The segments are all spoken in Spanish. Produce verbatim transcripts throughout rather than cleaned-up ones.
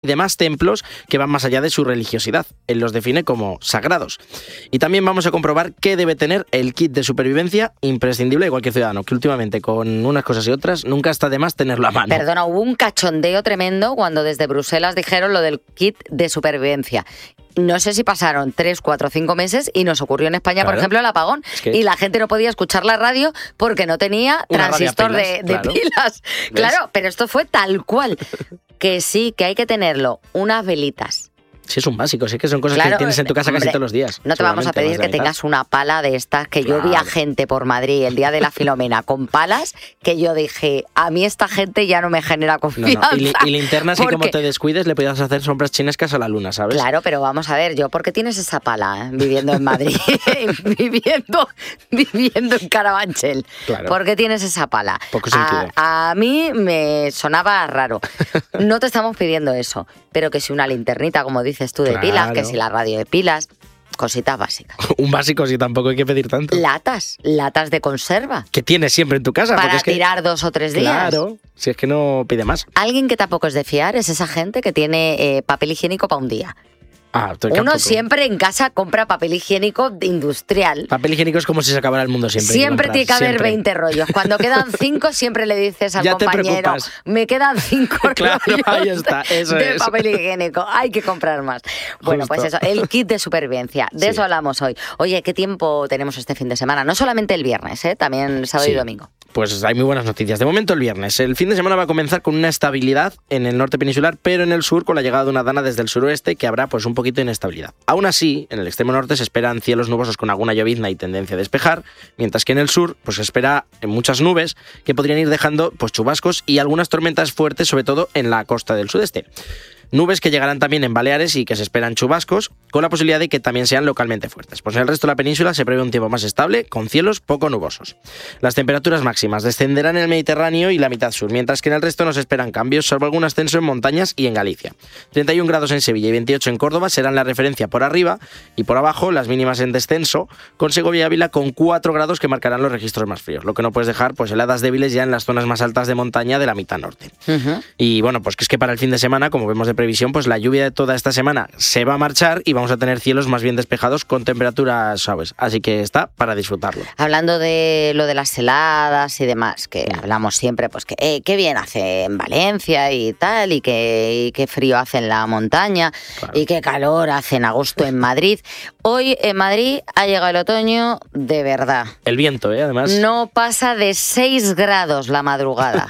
demás templos que van más allá de su religiosidad. Él los define como sagrados. Y también vamos a comprobar qué debe tener el kit de supervivencia imprescindible de cualquier ciudadano, que últimamente con unas cosas y otras nunca está de más tenerlo a mano. Perdona, hubo un cachondeo tremendo cuando desde Bruselas dijeron lo del kit de supervivencia. No sé si pasaron tres, cuatro, cinco meses y nos ocurrió en España, claro, por ejemplo, el apagón. Es que... Y la gente no podía escuchar la radio porque no tenía Una transistor pilas, de, de claro. pilas. ¿Ves? Claro, pero esto fue tal cual. Que sí, que hay que tenerlo. Unas velitas. Sí, es un básico, sí que son cosas claro, que tienes en tu casa hombre, casi todos los días. No te vamos a pedir que tengas una pala de estas, que claro. yo vi a gente por Madrid el día de la Filomena con palas, que yo dije, a mí esta gente ya no me genera confianza. No, no. Y, li- y linternas porque... y como te descuides le podías hacer sombras chinescas a la luna, ¿sabes? Claro, pero vamos a ver, yo, ¿por qué tienes esa pala eh? viviendo en Madrid? viviendo, viviendo en Carabanchel. Claro. ¿Por qué tienes esa pala? Poco sentido. A, a mí me sonaba raro. No te estamos pidiendo eso, pero que si una linternita, como dices tú, de claro. pilas, que si la radio de pilas, cositas básicas. Un básico, si tampoco hay que pedir tanto. Latas, latas de conserva. Que tienes siempre en tu casa. Para es tirar que, dos o tres días. Claro, si es que no pide más. Alguien que tampoco es de fiar es esa gente que tiene eh, papel higiénico para un día. Ah, Uno siempre en casa compra papel higiénico industrial. Papel higiénico es como si se acabara el mundo siempre. Siempre que tiene que haber siempre. veinte rollos. Cuando quedan cinco, siempre le dices al ya compañero, me quedan cinco claro, rollos ahí está, eso de es. papel higiénico. Hay que comprar más. Bueno, Justo. pues eso, el kit de supervivencia. De sí. eso hablamos hoy. Oye, ¿qué tiempo tenemos este fin de semana? No solamente el viernes, ¿eh? También sábado sí. y domingo. Pues hay muy buenas noticias. De momento el viernes. El fin de semana va a comenzar con una estabilidad en el norte peninsular, pero en el sur con la llegada de una dana desde el suroeste que habrá pues un poquito de inestabilidad. Aún así, en el extremo norte se esperan cielos nubosos con alguna llovizna y tendencia a despejar, mientras que en el sur pues se espera muchas nubes que podrían ir dejando pues chubascos y algunas tormentas fuertes, sobre todo en la costa del sudeste. Nubes que llegarán también en Baleares y que se esperan chubascos, con la posibilidad de que también sean localmente fuertes. Pues en el resto de la península se prevé un tiempo más estable, con cielos poco nubosos. Las temperaturas máximas descenderán en el Mediterráneo y la mitad sur, mientras que en el resto no se esperan cambios, salvo algún ascenso en montañas y en Galicia. treinta y un grados en Sevilla y veintiocho en Córdoba serán la referencia por arriba, y por abajo las mínimas en descenso, con Segovia y Ávila con cuatro grados que marcarán los registros más fríos, lo que no puedes dejar pues heladas débiles ya en las zonas más altas de montaña de la mitad norte. Uh-huh. Y bueno, pues que es que para el fin de semana, como vemos de previsión, pues la lluvia de toda esta semana se va a marchar y vamos a tener cielos más bien despejados con temperaturas suaves, así que está para disfrutarlo. Hablando de lo de las heladas y demás, que hablamos siempre, pues que eh, qué bien hace en Valencia y tal, y que y qué frío hace en la montaña, claro. y qué calor hace en agosto en Madrid. Hoy en Madrid ha llegado el otoño de verdad. El viento, ¿eh? Además. No pasa de seis grados la madrugada.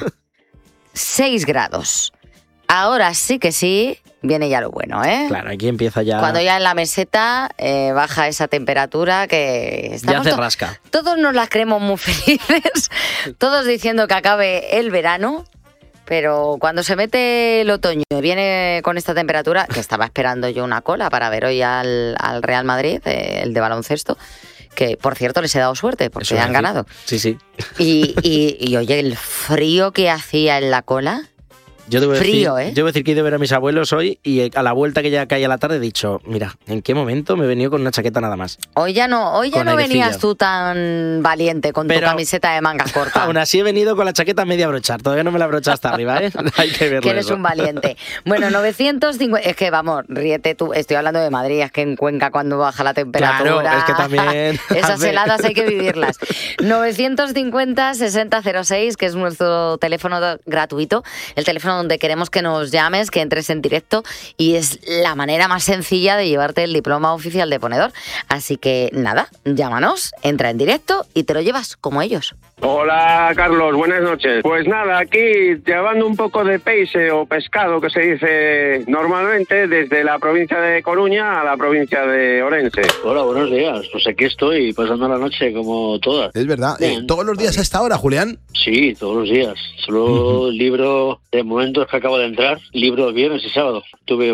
seis grados. Ahora sí que sí, viene ya lo bueno, ¿eh? Claro, aquí empieza ya... Cuando ya en la meseta eh, baja esa temperatura que... Ya se rasca. To- todos nos las creemos muy felices, todos diciendo que acabe el verano, pero cuando se mete el otoño y viene con esta temperatura, que estaba esperando yo una cola para ver hoy al, al Real Madrid, eh, el de baloncesto, que por cierto les he dado suerte porque Eso han ganado. Sí, sí. Y, y, y oye, el frío que hacía en la cola... Yo debo, Frío, decir, ¿eh? yo debo decir que he ido a ver a mis abuelos hoy y a la vuelta que ya caía la tarde he dicho, mira, ¿en qué momento me he venido con una chaqueta nada más? Hoy ya no, hoy ya no venías tú tan valiente con Pero, tu camiseta de mangas cortas. Aún así he venido con la chaqueta media brochar, todavía no me la brocha hasta arriba, ¿eh? Hay que verlo. Que eres eso. un valiente. Bueno, novecientos cincuenta, es que vamos, ríete tú, estoy hablando de Madrid, es que en Cuenca cuando baja la temperatura... Claro, es que también... Esas heladas hay que vivirlas. novecientos cincuenta, sesenta cero seis, que es nuestro teléfono gratuito, el teléfono donde queremos que nos llames, que entres en directo, y es la manera más sencilla de llevarte el diploma oficial de ponedor. Así que nada, llámanos, entra en directo y te lo llevas como ellos. Hola Carlos, buenas noches. Pues nada, aquí llevando un poco de peixe o pescado que se dice normalmente desde la provincia de Coruña a la provincia de Orense. Hola, buenos días. Pues aquí estoy pasando la noche como todas. Es verdad. Eh, ¿Todos los días a esta hora, Julián? Sí, todos los días. Solo uh-huh. libro de momentos que acabo de entrar, libro viernes y sábado. Tuve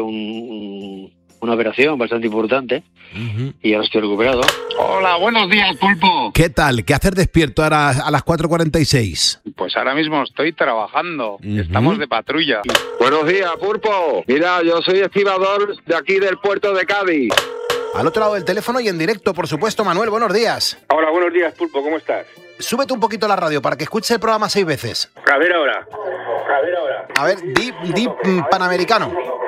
un, una operación bastante importante uh-huh. y ahora estoy recuperado. Hola, buenos días, Pulpo. ¿Qué tal? ¿Qué hacer despierto ahora a las cuatro cuarenta y seis? Pues ahora mismo estoy trabajando. Uh-huh. Estamos de patrulla. Buenos días, Pulpo. Mira, yo soy estibador de aquí del puerto de Cádiz. Al otro lado del teléfono y en directo, por supuesto, Manuel, buenos días. Hola, buenos días, Pulpo, ¿cómo estás? Súbete un poquito la radio para que escuches el programa seis veces. A ver ahora. A ver ahora. A ver, di, di mm, Panamericano.